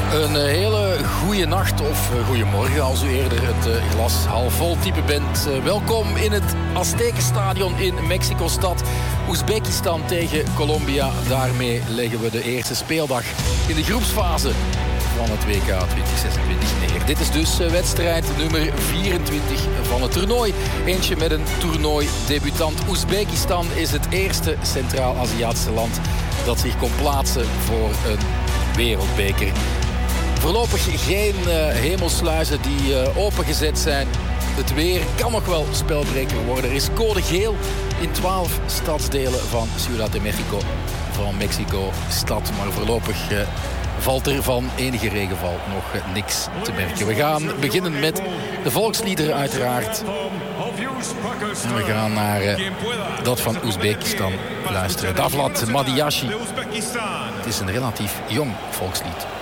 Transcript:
Een hele goede nacht of goedemorgen als u eerder het glas half vol type bent. Welkom in het Aztekenstadion in Mexico-stad. Oezbekistan tegen Colombia. Daarmee leggen we de eerste speeldag in de groepsfase van het WK 2026 neer. Dit is dus wedstrijd nummer 24 van het toernooi. Eentje met een toernooidebutant. Oezbekistan is het eerste Centraal-Aziatische land dat zich kon plaatsen voor een wereldbeker. Voorlopig geen hemelsluizen die opengezet zijn. Het weer kan nog wel spelbreker worden. Er is code geel in 12 stadsdelen van Ciudad de Mexico. Van Mexico-stad. Maar voorlopig valt er van enige regenval nog niks te merken. We gaan beginnen met de volksliederen uiteraard. En we gaan naar dat van Oezbekistan luisteren. Davlat Madiashi. Het is een relatief jong volkslied.